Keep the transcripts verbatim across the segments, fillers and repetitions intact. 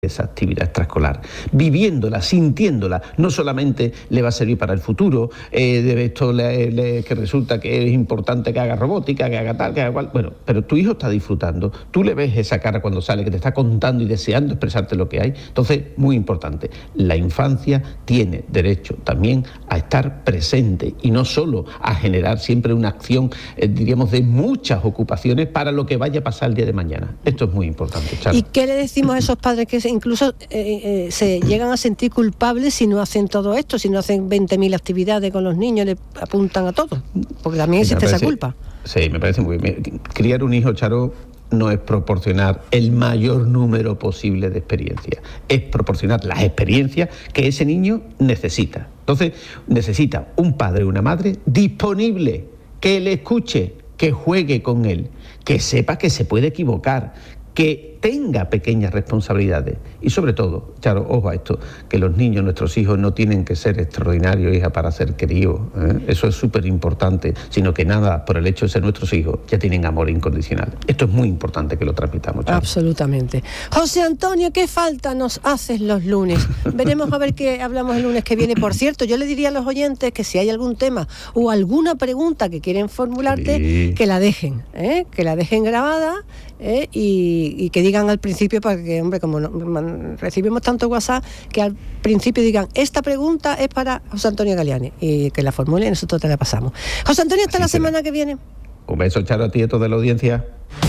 esa actividad extraescolar, viviéndola, sintiéndola, no solamente le va a servir para el futuro, eh, de esto le, le, que resulta que es importante que haga robótica, que haga tal, que haga cual, bueno, pero tu hijo está disfrutando, tú le ves esa cara cuando sale, que te está contando y deseando expresarte lo que hay, entonces, muy importante, la infancia tiene derecho también a estar presente y no solo a generar siempre una acción, eh, diríamos, de muchas ocupaciones para lo que vaya a pasar el día de mañana. Esto es muy importante, Charo. ¿Y qué le decimos a esos padres que se incluso eh, eh, se llegan a sentir culpables si no hacen todo esto, si no hacen veinte mil actividades con los niños, le apuntan a todo? Porque también existe parece, esa culpa. Sí, me parece muy bien. Criar un hijo, Charo, no es proporcionar el mayor número posible de experiencias, es proporcionar las experiencias que ese niño necesita. Entonces, necesita un padre o una madre disponible, que le escuche, que juegue con él, que sepa que se puede equivocar, que tenga pequeñas responsabilidades y sobre todo, Charo, ojo a esto, que los niños, nuestros hijos, no tienen que ser extraordinarios, hija, para ser queridos, ¿eh? Eso es súper importante, sino que nada, por el hecho de ser nuestros hijos, ya tienen amor incondicional. Esto es muy importante que lo transmitamos, Charo. Absolutamente. José Antonio, ¿qué falta nos haces los lunes? Veremos a ver qué hablamos el lunes que viene. Por cierto, yo le diría a los oyentes que si hay algún tema o alguna pregunta que quieren formularte, sí, que la dejen, ¿eh? que la dejen grabada, ¿eh? y, y que digan al principio, para que, hombre, como no, recibimos tanto WhatsApp, que al principio digan, esta pregunta es para José Antonio Galiani, y que la formulen y nosotros te la pasamos. José Antonio, hasta Así la será. semana que viene. Un beso, Charo, a ti y a toda la audiencia.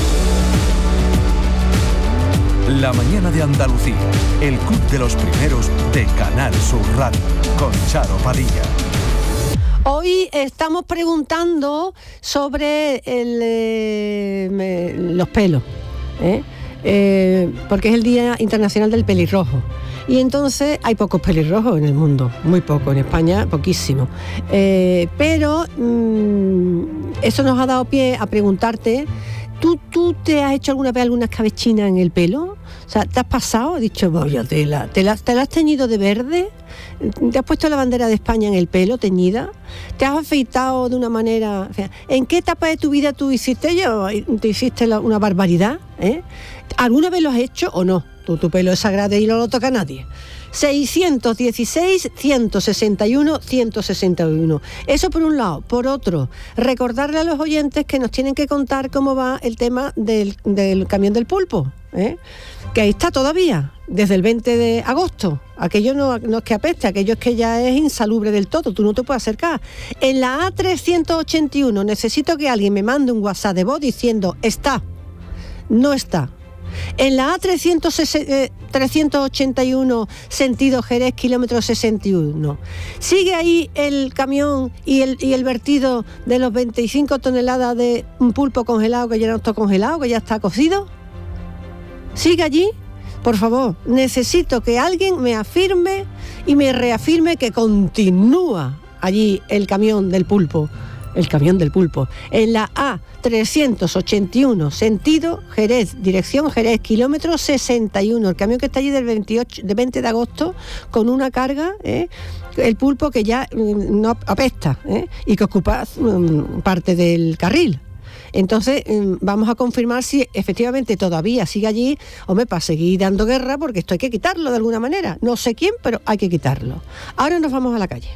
La mañana de Andalucía, el club de los primeros de Canal Sur Radio, con Charo Padilla. Hoy estamos preguntando sobre el, eh, los pelos, ¿eh? Eh, porque es el Día Internacional del Pelirrojo. Y entonces hay pocos pelirrojos en el mundo, muy poco, en España poquísimo. Eh, pero mmm, eso nos ha dado pie a preguntarte, ¿tú, ¿tú te has hecho alguna vez alguna escabechina en el pelo? O sea, ¿te has pasado? Has dicho, vaya tela, ¿te la, te la has teñido de verde? ¿Te has puesto la bandera de España en el pelo, teñida? ¿Te has afeitado de una manera...? O sea, ¿en qué etapa de tu vida tú hiciste yo? ¿Te hiciste la, una barbaridad? ¿Eh? ¿Alguna vez lo has hecho o no? Tu, tu pelo es sagrado y no lo toca nadie. seiscientos dieciséis, ciento sesenta y uno, ciento sesenta y uno. Eso por un lado. Por otro, recordarle a los oyentes que nos tienen que contar cómo va el tema del, del camión del pulpo, ¿eh? que ahí está todavía, desde el veinte de agosto. Aquello no, no es que apeste, aquello es que ya es insalubre del todo, tú no te puedes acercar. En la A trescientos ochenta y uno necesito que alguien me mande un WhatsApp de voz diciendo, está, no está. En la A trescientos ochenta y uno, sentido Jerez, kilómetro sesenta y uno. ¿Sigue ahí el camión y el, y el vertido de los veinticinco toneladas de un pulpo congelado que ya no está congelado, que ya está cocido? ¿Sigue allí? Por favor, necesito que alguien me afirme y me reafirme que continúa allí el camión del pulpo. El camión del pulpo. En la A trescientos ochenta y uno, sentido Jerez, dirección Jerez, kilómetro sesenta y uno. El camión que está allí del veintiocho, de veinte de agosto, con una carga, ¿eh? el pulpo que ya mm, no apesta, ¿eh? y que ocupa mm, parte del carril. Entonces, vamos a confirmar si efectivamente todavía sigue allí, hombre, para seguir dando guerra, porque esto hay que quitarlo de alguna manera. No sé quién, pero hay que quitarlo. Ahora nos vamos a la calle.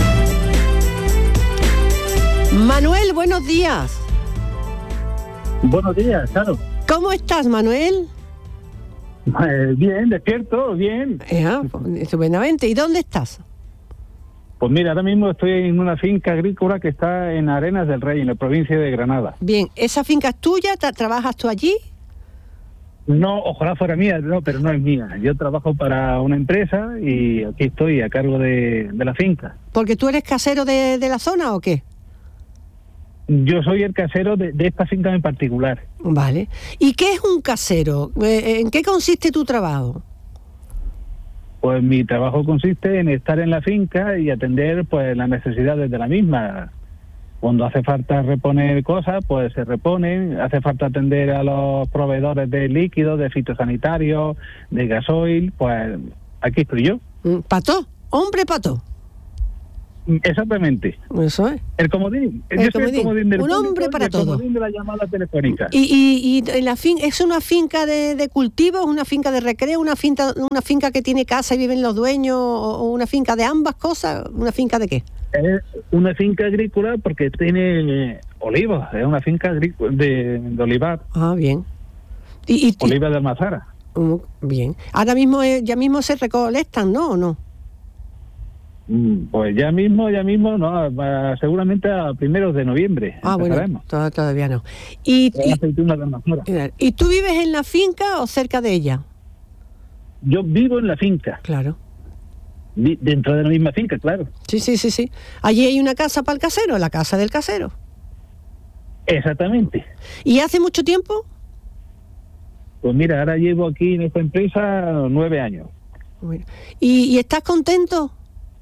Manuel, buenos días. Buenos días, claro. ¿Cómo estás, Manuel? Eh, bien, despierto, bien. Eh, estupendamente. ¿Y dónde estás? Pues mira, ahora mismo estoy en una finca agrícola que está en Arenas del Rey, en la provincia de Granada. Bien, ¿esa finca es tuya? ¿Trabajas tú allí? No, ojalá fuera mía, no, pero no es mía. Yo trabajo para una empresa y aquí estoy a cargo de, de la finca. ¿Porque tú eres casero de, de la zona o qué? Yo soy el casero de, de esta finca en particular. Vale. ¿Y qué es un casero? ¿En qué consiste tu trabajo? Pues mi trabajo consiste en estar en la finca y atender pues las necesidades de la misma. Cuando hace falta reponer cosas, pues se reponen. Hace falta atender a los proveedores de líquidos, de fitosanitarios, de gasoil, pues aquí estoy yo. ¿Pato? ¿Hombre pato? Exactamente. Eso es. El comodín. El Yo soy comodín. el comodín del Un público hombre y para el todo. comodín de la llamada telefónica. Y, y, y en la fin es una finca de, de cultivos, una finca de recreo, una finca, una finca que tiene casa y viven los dueños, o una finca de ambas cosas, ¿una finca de qué? Es una finca agrícola porque tiene eh, olivos, es una finca agrícola de, de olivar, Ah, bien. Y, y, oliva de Almazara. Mm, bien. Ahora mismo, eh, ya mismo se recolectan, ¿no? ¿O no? Mm, Pues ya mismo, ya mismo, no, va- seguramente a primeros de noviembre. Ah, bueno, empezaremos. to- todavía no. Y, Es aceituna de Almazara. y, ¿y tú vives en la finca o cerca de ella? Yo vivo en la finca, Claro. vi- dentro de la misma finca, claro. Sí, sí, sí, sí. Allí hay una casa para el casero, la casa del casero. Exactamente. ¿Y hace mucho tiempo? Pues mira, ahora llevo aquí en esta empresa nueve años. Bueno. ¿Y, y estás contento?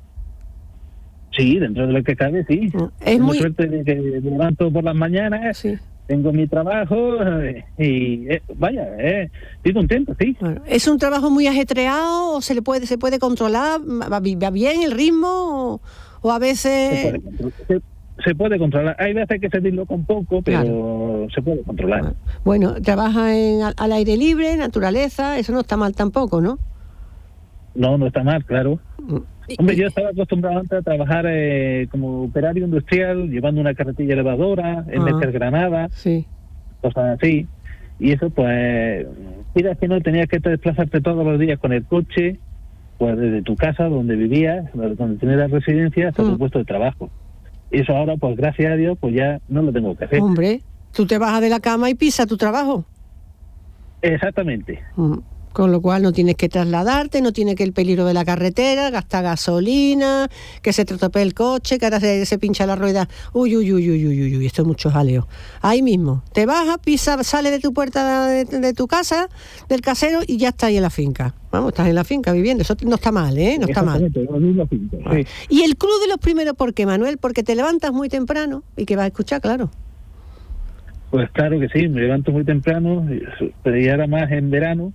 Sí, dentro de lo que cabe, sí. Es Tengo muy... suerte de que me levanto por las mañanas, Sí. tengo mi trabajo eh, y eh, vaya, eh, estoy contento, sí. Bueno, ¿es un trabajo muy ajetreado o se le puede se puede controlar? ¿Va, bi- va bien el ritmo o, o a Se veces...? puede, contro- se- se puede controlar. Hay veces que se disloca un poco, pero se puede controlar. Bueno, trabaja en, al, al aire libre, naturaleza, eso no está mal tampoco, ¿no? No, no está mal, claro. Y- Hombre, y- yo estaba acostumbrado antes a trabajar eh, como operario industrial, llevando una carretilla elevadora, en Ah. meter granadas, Sí, cosas así. Y eso, pues, mira que no tenías que desplazarte todos los días con el coche, pues desde tu casa, donde vivías, donde tenías la residencia, hasta Mm. tu puesto de trabajo. Y eso ahora, pues gracias a Dios, pues ya no lo tengo que hacer. hombre, tú te bajas de la cama y pisas tu trabajo. Exactamente. Mm. Con lo cual no tienes que trasladarte, no tienes que el peligro de la carretera, gastar gasolina, que se te estropee el coche, que ahora se, se pincha la rueda. Uy, uy, uy, uy, uy, uy, uy, esto es mucho jaleo. Ahí mismo, te bajas, pisas, sales de tu puerta de, de tu casa, del casero, y ya estás ahí en la finca. Vamos, estás en la finca viviendo, eso no está mal, ¿eh? No está mal. Exactamente, lo mismo finca, sí. ¿Y el club de los primeros por qué, Manuel? Porque te levantas muy temprano y que vas a escuchar, claro. Pues claro que sí, me levanto muy temprano, pero ya era más en verano,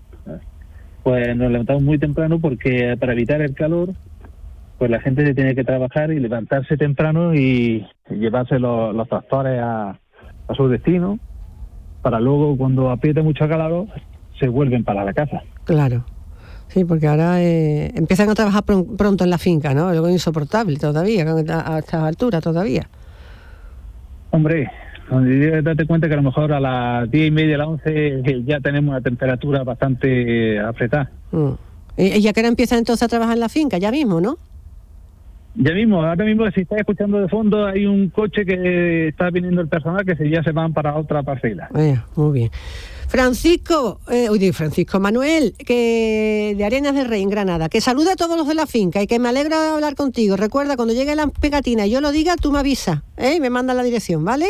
pues nos levantamos muy temprano porque para evitar el calor, pues la gente tiene que trabajar y levantarse temprano y llevarse los, los tractores a, a su destino, para luego cuando apriete mucho calor se vuelven para la casa. Claro. Sí, porque ahora eh, empiezan a trabajar pron- pronto en la finca, ¿no? Algo insoportable todavía, con esta- a estas alturas todavía. Hombre, date cuenta que a lo mejor a las diez y media, a las once ya tenemos una temperatura bastante apretada. Mm. ¿Y y ya que ahora empiezan entonces a trabajar en la finca, ya mismo, no? Ya mismo, ahora mismo si estás escuchando de fondo hay un coche que está viniendo el personal que se, ya se van para otra parcela. Eh, muy bien. Francisco, eh, uy, digo, Francisco Manuel, que de Arenas del Rey, en Granada, que saluda a todos los de la finca y que me alegra de hablar contigo. Recuerda, cuando llegue la pegatina y yo lo diga, tú me avisas, ¿eh? Y me mandas la dirección, ¿vale?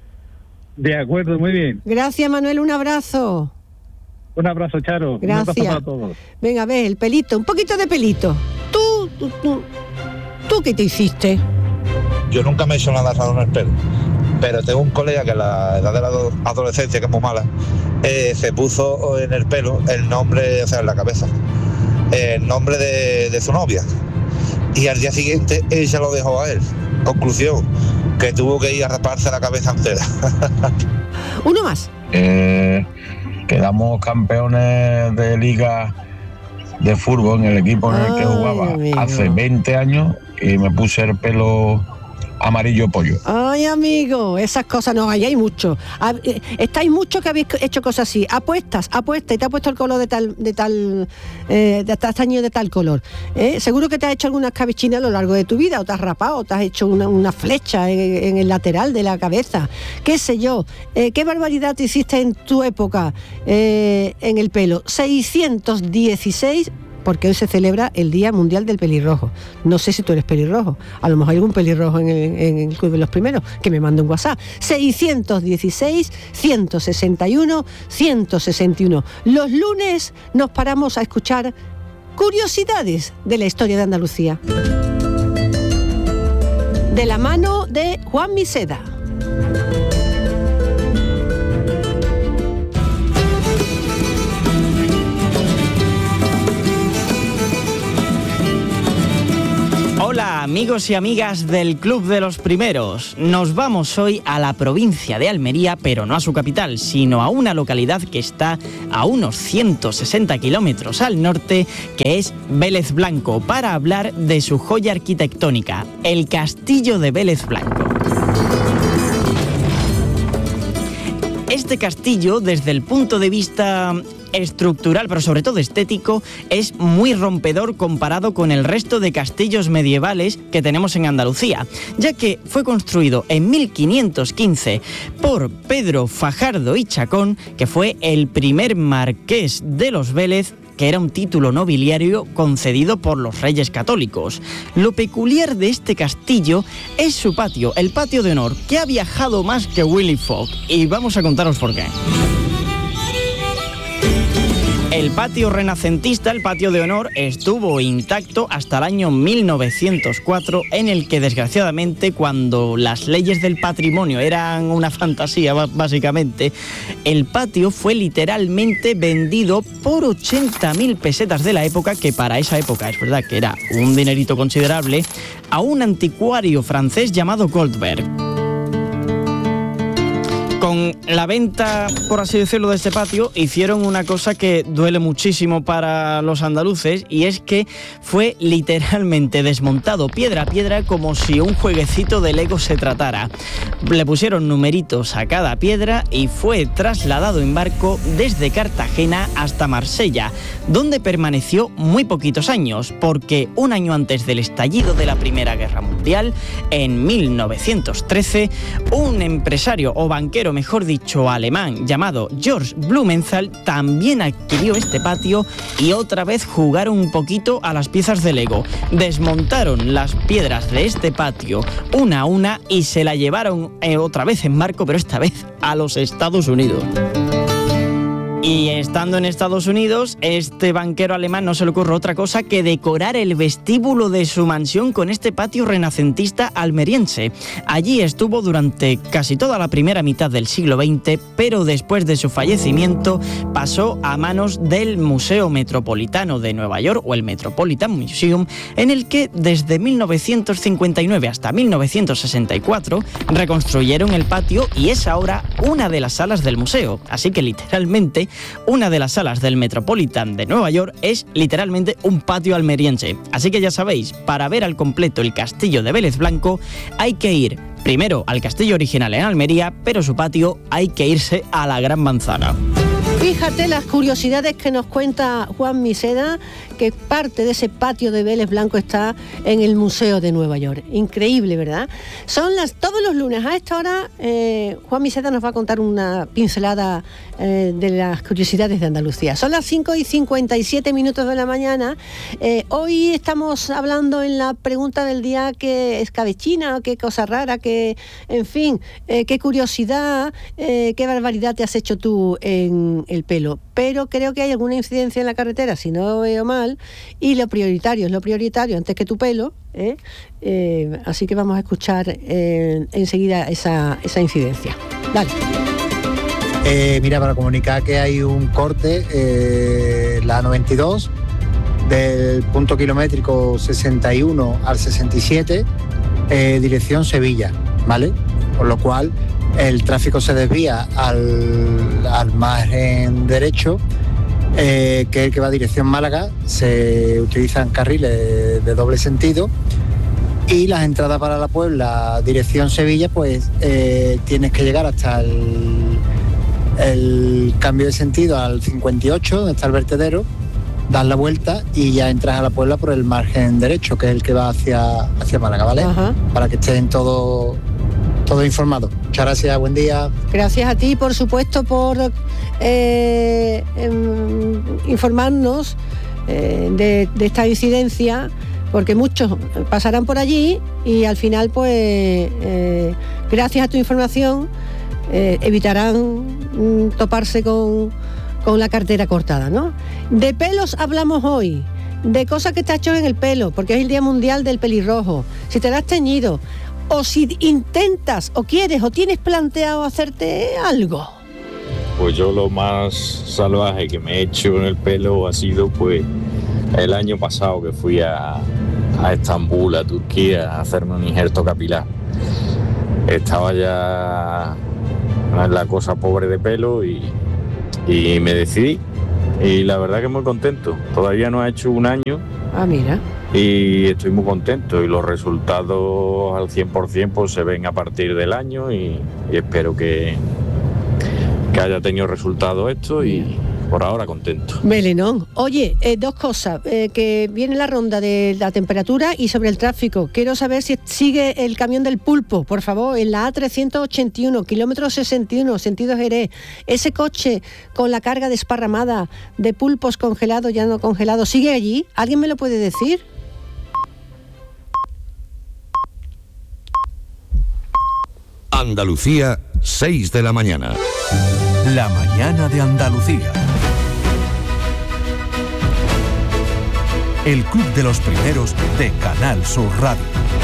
De acuerdo, muy bien. Gracias, Manuel, un abrazo. Un abrazo, Charo. Un abrazo Gracias. para todos. Venga, ve, el pelito, un poquito de pelito. Tú, tú, tú, ¿tú qué te hiciste? Yo nunca me he hecho nada raro en el pelo, pero tengo un colega que a la edad de la ado- adolescencia, que es muy mala, eh, se puso en el pelo el nombre, o sea, en la cabeza, el nombre de, de su novia. Y al día siguiente ella lo dejó a él. Conclusión, que tuvo que ir a raparse la cabeza entera. Uno más. Eh, quedamos campeones de liga de fútbol en el equipo en el que Ay, jugaba amigo. hace veinte años y me puse el pelo amarillo pollo. Ay, amigo, esas cosas no, ahí hay mucho. Ah, eh, Estáis muchos que habéis hecho cosas así. Apuestas, apuestas y te ha puesto el color de tal, de tal, eh, de castaño de tal color. ¿eh? Seguro que te has hecho algunas cabechinas a lo largo de tu vida, o te has rapado, o te has hecho una, una flecha en, en el lateral de la cabeza. Qué sé yo. Eh, ¿Qué barbaridad te hiciste en tu época eh, en el pelo? seiscientos dieciséis. Porque hoy se celebra el Día Mundial del Pelirrojo. No sé si tú eres pelirrojo. A lo mejor hay algún pelirrojo en el, en el Club de los Primeros que me mande un WhatsApp. seiscientos dieciséis, ciento sesenta y uno, ciento sesenta y uno. Los lunes nos paramos a escuchar curiosidades de la historia de Andalucía. De la mano de Juan Miseda. Hola, Amigos y amigas del Club de los Primeros, nos vamos hoy a la provincia de Almería, pero no a su capital, sino a una localidad que está a unos ciento sesenta kilómetros al norte, que es Vélez Blanco, para hablar de su joya arquitectónica, el Castillo de Vélez Blanco. Este castillo, desde el punto de vista estructural, pero sobre todo estético, es muy rompedor comparado con el resto de castillos medievales que tenemos en Andalucía, ya que fue construido en mil quinientos quince por Pedro Fajardo y Chacón, que fue el primer marqués de los Vélez, que era un título nobiliario concedido por los reyes católicos. Lo peculiar de este castillo es su patio, el patio de honor, que ha viajado más que Willy Fogg, y vamos a contaros por qué. El patio renacentista, el patio de honor, estuvo intacto hasta el año mil novecientos cuatro, en el que desgraciadamente, cuando las leyes del patrimonio eran una fantasía básicamente, el patio fue literalmente vendido por ochenta mil pesetas de la época, que para esa época es verdad que era un dinerito considerable, a un anticuario francés llamado Goldberg. Con la venta, por así decirlo, de este patio, hicieron una cosa que duele muchísimo para los andaluces, y es que fue literalmente desmontado piedra a piedra como si un jueguecito de Lego se tratara. Le pusieron numeritos a cada piedra y fue trasladado en barco desde Cartagena hasta Marsella, donde permaneció muy poquitos años, porque un año antes del estallido de la Primera Guerra Mundial, en mil novecientos trece, un empresario o banquero, mejor dicho, alemán, llamado George Blumenthal, también adquirió este patio, y otra vez jugaron un poquito a las piezas de Lego. Desmontaron las piedras de este patio una a una y se la llevaron eh, otra vez en barco, pero esta vez a los Estados Unidos. Y estando en Estados Unidos, este banquero alemán no se le ocurre otra cosa que decorar el vestíbulo de su mansión con este patio renacentista almeriense. Allí estuvo durante casi toda la primera mitad del siglo veinte, pero después de su fallecimiento pasó a manos del Museo Metropolitano de Nueva York, o el Metropolitan Museum, en el que desde mil novecientos cincuenta y nueve hasta mil novecientos sesenta y cuatro reconstruyeron el patio, y es ahora una de las salas del museo. Así que literalmente una de las salas del Metropolitan de Nueva York es literalmente un patio almeriense. Así que ya sabéis, para ver al completo el castillo de Vélez Blanco hay que ir primero al castillo original en Almería, pero su patio hay que irse a la Gran Manzana. Fíjate las curiosidades que nos cuenta Juan Miseda, que parte de ese patio de Vélez Blanco está en el Museo de Nueva York. Increíble, ¿verdad? Son las todos los lunes a esta hora. Eh, Juan Miseda nos va a contar una pincelada eh, de las curiosidades de Andalucía. Son las cinco y cincuenta y siete minutos de la mañana. Eh, hoy estamos hablando en la pregunta del día, qué escabechina, qué cosa rara, qué, en fin, eh, qué curiosidad, eh, qué barbaridad te has hecho tú en el pelo. Pero creo que hay alguna incidencia en la carretera, si no veo mal, y lo prioritario es lo prioritario antes que tu pelo, ¿eh? Eh, así que vamos a escuchar eh, enseguida esa, esa incidencia. Dale. Eh, mira, para comunicar que hay un corte, eh, la noventa y dos, del punto kilométrico sesenta y uno al sesenta y siete, eh, dirección Sevilla, ¿vale? Por lo cual el tráfico se desvía al, al margen derecho, eh, que es el que va a dirección Málaga. Se utilizan carriles de doble sentido, y las entradas para la Puebla, dirección Sevilla, pues eh, tienes que llegar hasta el, el cambio de sentido al cincuenta y ocho, donde está el vertedero, das la vuelta y ya entras a la Puebla por el margen derecho, que es el que va hacia, hacia Málaga, ¿vale? Ajá. Para que estén todo... todo informado. Muchas gracias, buen día. Gracias a ti, por supuesto, por eh, eh, informarnos eh, de, de esta incidencia, porque muchos pasarán por allí y al final, pues, eh, gracias a tu información, eh, evitarán mm, toparse con, con la cartera cortada, ¿no? De pelos hablamos hoy, de cosas que te has hecho en el pelo, porque es el Día Mundial del Pelirrojo. Si te lo has teñido, o si intentas o quieres o tienes planteado hacerte algo. Pues yo lo más salvaje que me he hecho en el pelo ha sido pues el año pasado, que fui a, a Estambul, a Turquía, a hacerme un injerto capilar. Estaba ya en la cosa pobre de pelo y, y me decidí. Y la verdad que muy contento. Todavía no ha hecho un año. Ah, mira. Y estoy muy contento. Y los resultados al cien por ciento pues, se ven a partir del año y, y espero que, que haya tenido resultado esto y por ahora contento. Melenón. Oye, eh, dos cosas. Eh, que viene la ronda de la temperatura y sobre el tráfico. Quiero saber si sigue el camión del pulpo, por favor, en la A trescientos ochenta y uno, kilómetro sesenta y uno, sentido Jerez. Ese coche con la carga desparramada de pulpos congelados, ya no congelados, ¿sigue allí? ¿Alguien me lo puede decir? Andalucía, seis de la mañana. La mañana de Andalucía. El club de los primeros de Canal Sur Radio.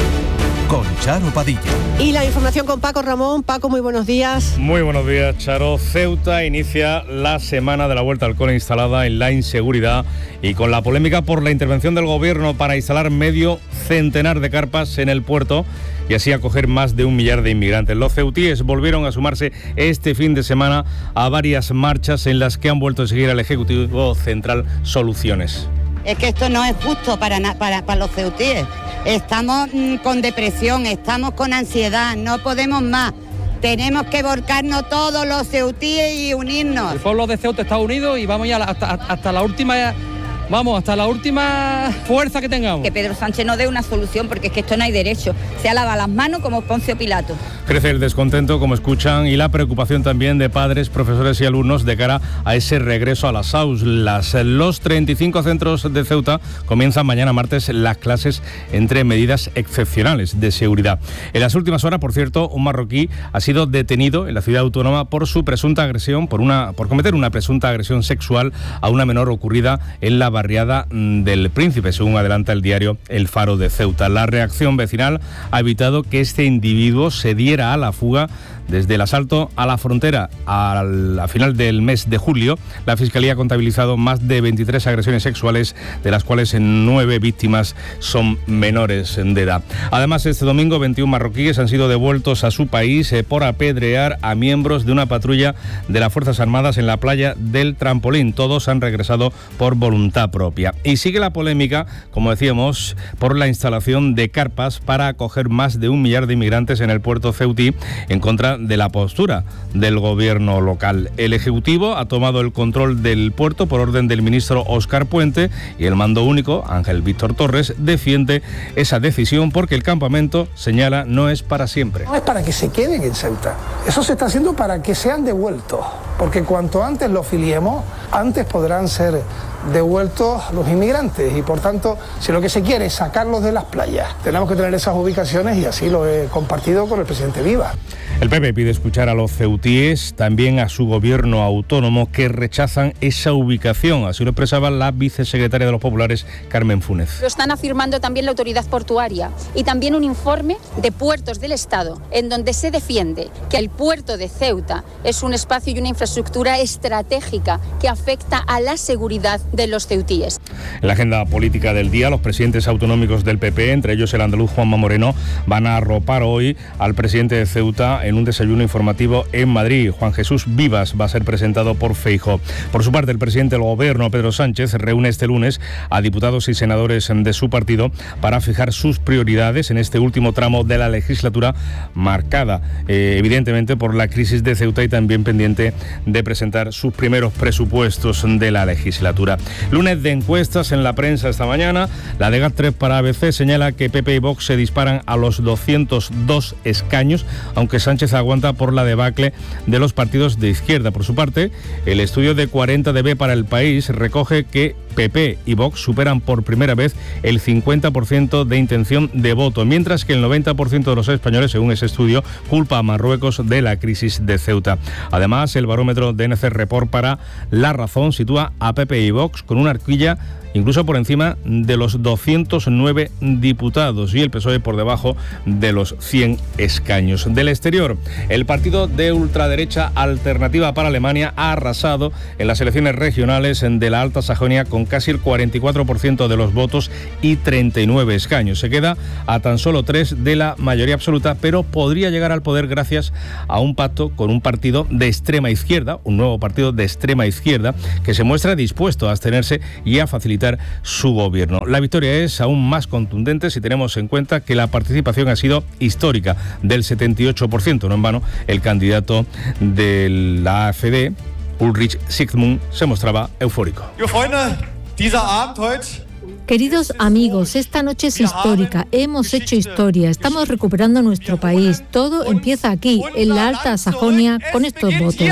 Con Charo Padilla. Y la información con Paco Ramón. Paco, muy buenos días. Muy buenos días, Charo. Ceuta inicia la semana de la vuelta al cole instalada en la inseguridad y con la polémica por la intervención del gobierno para instalar medio centenar de carpas en el puerto y así acoger más de un millar de inmigrantes. Los ceutíes volvieron a sumarse este fin de semana a varias marchas en las que han vuelto a seguir al Ejecutivo Central soluciones. Es que esto no es justo para, para, para los ceutíes. Estamos mmm, con depresión, estamos con ansiedad, no podemos más. Tenemos que volcarnos todos los ceutíes y unirnos. El pueblo de Ceuta está unido y vamos ya hasta, hasta la última... Vamos, hasta la última fuerza que tengamos. Que Pedro Sánchez no dé una solución, porque es que esto no hay derecho. Se lava las manos como Poncio Pilato. Crece el descontento, como escuchan, y la preocupación también de padres, profesores y alumnos de cara a ese regreso a las aulas. Los treinta y cinco centros de Ceuta comienzan mañana martes las clases entre medidas excepcionales de seguridad. En las últimas horas, por cierto, un marroquí ha sido detenido en la ciudad autónoma por su presunta agresión, por, una, por cometer una presunta agresión sexual a una menor ocurrida en la barriada del Príncipe, según adelanta el diario El Faro de Ceuta. La reacción vecinal ha evitado que este individuo se diera a la fuga. Desde el asalto a la frontera al, a final del mes de julio, la Fiscalía ha contabilizado más de veintitrés agresiones sexuales, de las cuales nueve víctimas son menores de edad. Además, este domingo veintiún marroquíes han sido devueltos a su país eh, por apedrear a miembros de una patrulla de las Fuerzas Armadas en la playa del Trampolín. Todos han regresado por voluntad propia. Y sigue la polémica, como decíamos, por la instalación de carpas para acoger más de un millar de inmigrantes en el puerto ceutí, en contra de la postura del gobierno local. El Ejecutivo ha tomado el control del puerto por orden del ministro Óscar Puente y el mando único, Ángel Víctor Torres, defiende esa decisión porque el campamento, señala, no es para siempre. No es para que se queden en Ceuta, eso se está haciendo para que sean devueltos, porque cuanto antes los filiemos, antes podrán ser devueltos los inmigrantes y por tanto, si lo que se quiere es sacarlos de las playas, tenemos que tener esas ubicaciones y así lo he compartido con el presidente Viva. El P P pide escuchar a los ceutíes, también a su gobierno autónomo, que rechazan esa ubicación. Así lo expresaba la vicesecretaria de los Populares, Carmen Funes. Lo están afirmando también la autoridad portuaria y también un informe de Puertos del Estado, en donde se defiende que el puerto de Ceuta es un espacio y una infraestructura estratégica que afecta a la seguridad de los ceutíes. En la agenda política del día, los presidentes autonómicos del P P, entre ellos el andaluz Juanma Moreno, van a arropar hoy al presidente de Ceuta en un desayuno informativo en Madrid. Juan Jesús Vivas va a ser presentado por Feijóo. Por su parte, el presidente del gobierno, Pedro Sánchez, reúne este lunes a diputados y senadores de su partido para fijar sus prioridades en este último tramo de la legislatura, marcada eh, evidentemente por la crisis de Ceuta y también pendiente de presentar sus primeros presupuestos de la legislatura. Lunes de encuestas en la prensa esta mañana. La de GAT tres para A B C señala que P P y Vox se disparan a los doscientos dos escaños, aunque Sánchez aguanta por la debacle de los partidos de izquierda. Por su parte, el estudio de cuarenta D B para El País recoge que P P y Vox superan por primera vez el cincuenta por ciento de intención de voto, mientras que el noventa por ciento de los españoles, según ese estudio, culpa a Marruecos de la crisis de Ceuta. Además, el barómetro de N C Report para La Razón sitúa a P P y Vox con una horquilla incluso por encima de los doscientos nueve diputados y el P S O E por debajo de los cien escaños. Del exterior, el partido de ultraderecha Alternativa para Alemania ha arrasado en las elecciones regionales de la Alta Sajonia con casi el cuarenta y cuatro por ciento de los votos y treinta y nueve escaños. Se queda a tan solo tres de la mayoría absoluta, pero podría llegar al poder gracias a un pacto con un partido de extrema izquierda, un nuevo partido de extrema izquierda que se muestra dispuesto a abstenerse y a facilitar su gobierno. La victoria es aún más contundente si tenemos en cuenta que la participación ha sido histórica, del setenta y ocho por ciento. No en vano, el candidato de la A F D, Ulrich Sigmund, se mostraba eufórico. Queridos amigos, esta noche es histórica, hemos hecho historia, estamos recuperando nuestro país. Todo empieza aquí, en la Alta Sajonia, con estos votos.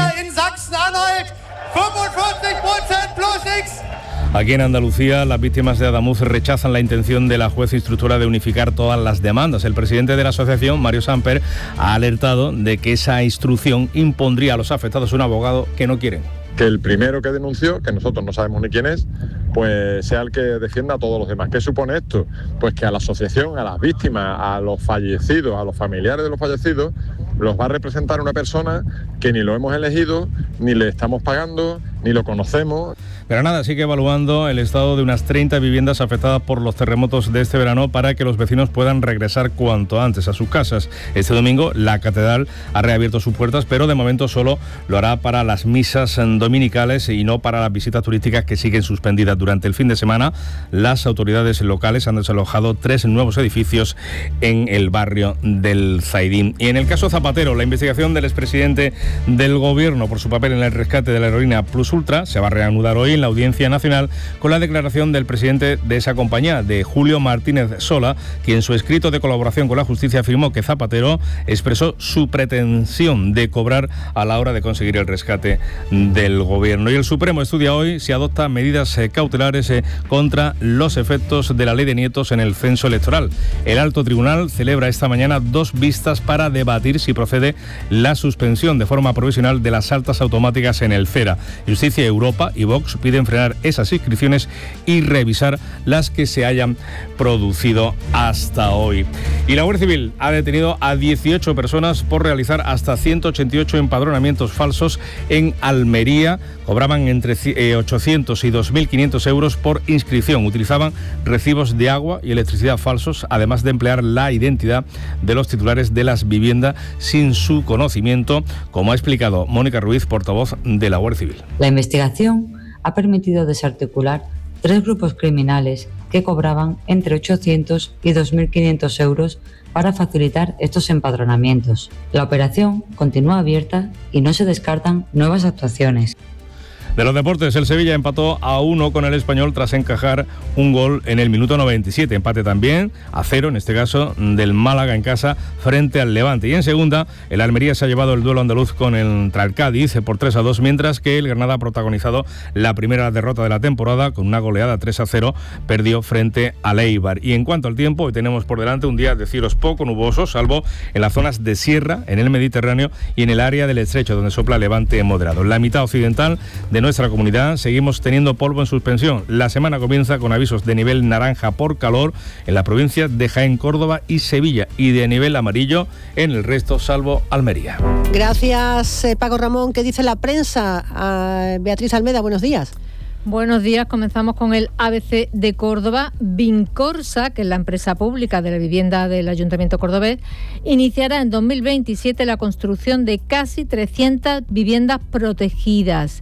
Aquí en Andalucía, las víctimas de Adamuz rechazan la intención de la juez instructora de unificar todas las demandas. El presidente de la asociación, Mario Samper, ha alertado de que esa instrucción impondría a los afectados un abogado que no quieren. Que el primero que denunció, que nosotros no sabemos ni quién es, pues sea el que defienda a todos los demás. ¿Qué supone esto? Pues que a la asociación, a las víctimas, a los fallecidos, a los familiares de los fallecidos, los va a representar una persona que ni lo hemos elegido, ni le estamos pagando, ni lo conocemos. Granada sigue evaluando el estado de unas treinta viviendas afectadas por los terremotos de este verano para que los vecinos puedan regresar cuanto antes a sus casas. Este domingo la catedral ha reabierto sus puertas, pero de momento solo lo hará para las misas dominicales y no para las visitas turísticas que siguen suspendidas. Durante el fin de semana, las autoridades locales han desalojado tres nuevos edificios en el barrio del Zaidín. Y en el caso Zapatero, la investigación del expresidente del gobierno por su papel en el rescate de la aerolínea Plus Ultra se va a reanudar hoy en la Audiencia Nacional con la declaración del presidente de esa compañía, de Julio Martínez Sola, quien en su escrito de colaboración con la justicia afirmó que Zapatero expresó su pretensión de cobrar a la hora de conseguir el rescate del gobierno. Y el Supremo estudia hoy si adopta medidas eh, cautelares eh, contra los efectos de la ley de nietos en el censo electoral. El Alto Tribunal celebra esta mañana dos vistas para debatir si procede la suspensión de forma provisional de las altas automáticas en el CERA. Justicia, Europa y Vox piden frenar esas inscripciones y revisar las que se hayan producido hasta hoy. Y la Guardia Civil ha detenido a dieciocho personas por realizar hasta ciento ochenta y ocho empadronamientos falsos en Almería. Cobraban entre ochocientos y dos mil quinientos euros por inscripción. Utilizaban recibos de agua y electricidad falsos, además de emplear la identidad de los titulares de las viviendas sin su conocimiento, como ha explicado Mónica Ruiz, portavoz de la Guardia Civil. La investigación ha permitido desarticular tres grupos criminales que cobraban entre ochocientos y dos mil quinientos euros para facilitar estos empadronamientos. La operación continúa abierta y no se descartan nuevas actuaciones. De los deportes, el Sevilla empató a uno con el Español tras encajar un gol en el minuto noventa y siete. Empate también a cero, en este caso, del Málaga en casa frente al Levante. Y en segunda, el Almería se ha llevado el duelo andaluz con el, el Cádiz por tres a dos, mientras que el Granada ha protagonizado la primera derrota de la temporada con una goleada tres a cero, perdió frente al Eibar. Y en cuanto al tiempo, hoy tenemos por delante un día de cielos poco nubosos, salvo en las zonas de sierra, en el Mediterráneo y en el área del Estrecho, donde sopla levante moderado. En la mitad occidental de nuestra comunidad seguimos teniendo polvo en suspensión. La semana comienza con avisos de nivel naranja por calor en la provincia de Jaén, Córdoba y Sevilla, y de nivel amarillo en el resto, salvo Almería. Gracias, eh, Paco Ramón. ¿Qué dice la prensa? Ah, Beatriz Almeda, buenos días. Buenos días, comenzamos con el A B C de Córdoba. Vincorsa, que es la empresa pública de la vivienda del Ayuntamiento cordobés, iniciará en dos mil veintisiete la construcción de casi trescientas viviendas protegidas.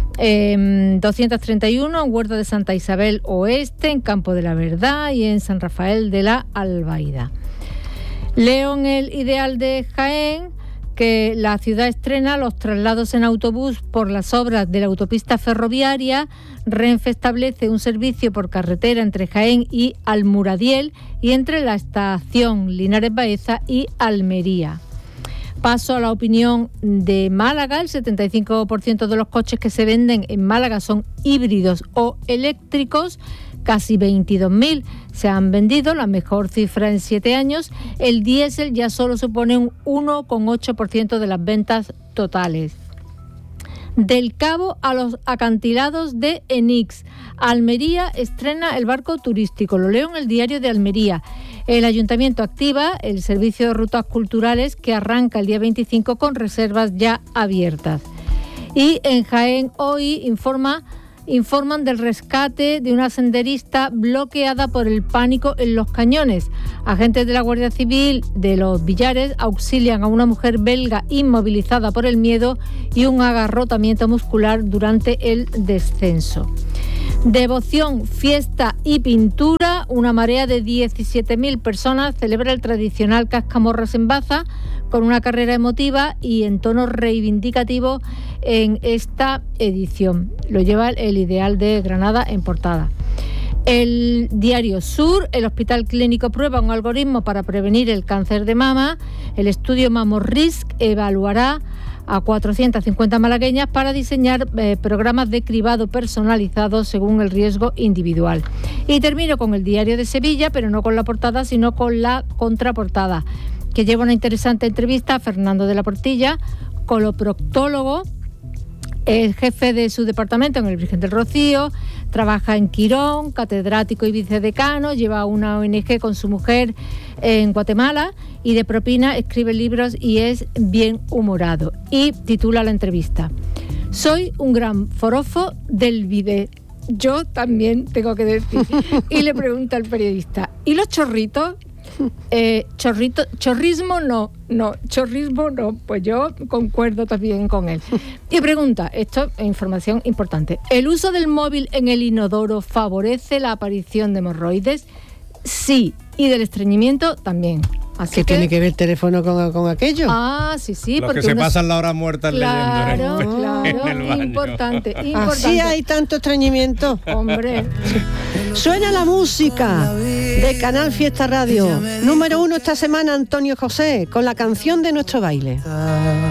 Eh, doscientos treinta y uno en Huerta de Santa Isabel Oeste, en Campo de la Verdad y en San Rafael de la Albaida. Leo en el Ideal de Jaén que la ciudad estrena los traslados en autobús por las obras de la autopista ferroviaria. Renfe establece un servicio por carretera entre Jaén y Almuradiel y entre la estación Linares Baeza y Almería. Paso a la opinión de Málaga. El setenta y cinco por ciento de los coches que se venden en Málaga son híbridos o eléctricos. Casi veintidós mil se han vendido, la mejor cifra en siete años. El diésel ya solo supone un uno coma ocho por ciento de las ventas totales. Del Cabo a los acantilados de Enix. Almería estrena el barco turístico. Lo leo en el diario de Almería. El ayuntamiento activa el servicio de rutas culturales que arranca el día veinticinco con reservas ya abiertas. Y en Jaén hoy informa... informan del rescate de una senderista bloqueada por el pánico en Los Cañones. Agentes de la Guardia Civil de Los Villares auxilian a una mujer belga inmovilizada por el miedo y un agarrotamiento muscular durante el descenso. Devoción, fiesta y pintura. Una marea de diecisiete mil personas celebra el tradicional Cascamorras en Baza con una carrera emotiva y en tono reivindicativo en esta edición. Lo lleva el Ideal de Granada en portada. El diario Sur, el Hospital Clínico prueba un algoritmo para prevenir el cáncer de mama. El estudio MammoRisk evaluará a cuatrocientas cincuenta malagueñas para diseñar eh, programas de cribado personalizados según el riesgo individual. Y termino con el diario de Sevilla, pero no con la portada, sino con la contraportada, que lleva una interesante entrevista a Fernando de la Portilla, coloproctólogo, el jefe de su departamento en el Virgen del Rocío, trabaja en Quirón, catedrático y vicedecano, lleva una O N G con su mujer en Guatemala y de propina escribe libros y es bien humorado. Y titula la entrevista: soy un gran forofo del bidet. Yo también tengo que decir. Y le pregunta al periodista: ¿y los chorritos? Eh, chorrito, chorrismo no, no, chorrismo no, pues yo concuerdo también con él. Y pregunta, esto es información importante: ¿el uso del móvil en el inodoro favorece la aparición de hemorroides? Sí, y del estreñimiento también. Así ¿Qué que tiene que ver el teléfono con, con aquello? Ah, sí, sí. Los porque que se uno... pasan la hora muerta claro, leyendo claro, en el baño. Importante, importante. Así hay tanto estreñimiento. Hombre. Suena la música de Canal Fiesta Radio. Número uno esta semana, Antonio José, con la canción de nuestro baile.